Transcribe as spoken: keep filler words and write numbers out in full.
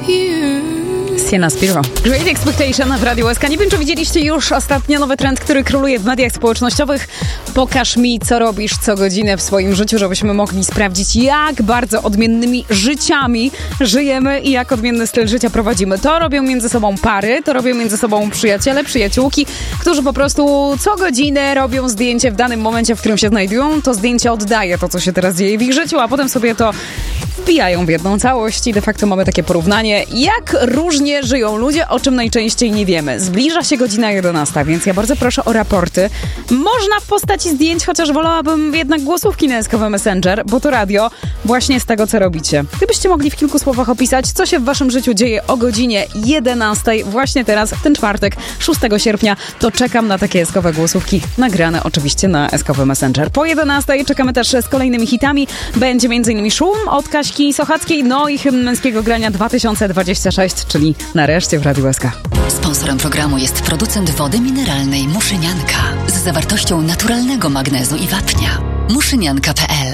Sienna śpiewa Great Expectation w Radiu S K. Nie wiem, czy widzieliście już ostatnio nowy trend, który króluje w mediach społecznościowych. Pokaż mi, co robisz co godzinę w swoim życiu, żebyśmy mogli sprawdzić, jak bardzo odmiennymi życiami żyjemy i jak odmienny styl życia prowadzimy. To robią między sobą pary, to robią między sobą przyjaciele, przyjaciółki, którzy po prostu co godzinę robią zdjęcie w danym momencie, w którym się znajdują. To zdjęcie oddaje to, co się teraz dzieje w ich życiu, a potem sobie to wbijają w jedną całość i de facto mamy takie porównanie, jak różnie żyją ludzie, o czym najczęściej nie wiemy. Zbliża się godzina jedenasta, więc ja bardzo proszę o raporty. Można w postaci zdjęć, chociaż wolałabym jednak głosówki na S K W Messenger, bo to radio właśnie z tego, co robicie. Gdybyście mogli w kilku słowach opisać, co się w waszym życiu dzieje o godzinie jedenastej, właśnie teraz, w ten czwartek, szóstego sierpnia, to czekam na takie S K W głosówki, nagrane oczywiście na S K W Messenger. Po jedenastej czekamy też z kolejnymi hitami. Będzie m.in. Szum od Kaśki Sochackiej, no i hymn męskiego grania dwa tysiące dwudziesty szósty, czyli nareszcie w Radiu S K. Sponsorem programu jest producent wody mineralnej Muszynianka z zawartością naturalnego magnezu i wapnia. muszynianka kropka p l